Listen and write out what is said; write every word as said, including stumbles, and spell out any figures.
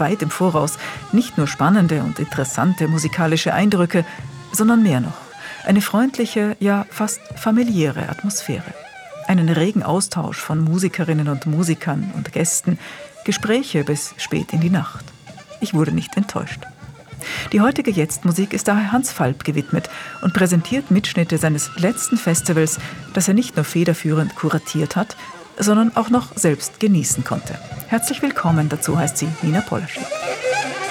weit im Voraus nicht nur spannende und interessante musikalische Eindrücke, sondern mehr noch. Eine freundliche, ja fast familiäre Atmosphäre. Einen regen Austausch von Musikerinnen und Musikern und Gästen, Gespräche bis spät in die Nacht. Ich wurde nicht enttäuscht. Die heutige Jetzt-Musik ist daher Hans Falb gewidmet und präsentiert Mitschnitte seines letzten Festivals, das er nicht nur federführend kuratiert hat, sondern auch noch selbst genießen konnte. Herzlich willkommen, dazu heißt sie Nina Polaschek.